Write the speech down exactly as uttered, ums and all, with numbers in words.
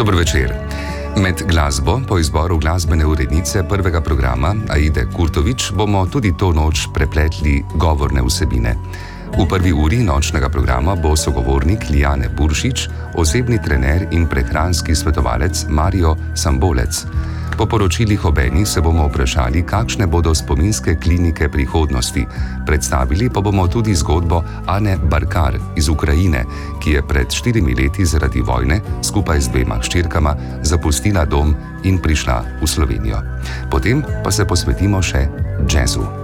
Dober večer. Med glasbo po izboru glasbene urednice prvega programa Aide Kurtovič bomo tudi to noč prepletli govorne vsebine. V prvi uri nočnega programa bo sogovornik Lijane Buršič, osebni trener in prehranski svetovalec Mario Sambolec. Po poročilih ob eni se bomo vprašali, kakšne bodo spominske klinike prihodnosti. Predstavili pa bomo tudi zgodbo Ane Barkar iz Ukrajine, ki je pred štirimi leti zaradi vojne skupaj z dvema hčerkama zapustila dom in prišla v Slovenijo. Potem pa se posvetimo še džezu.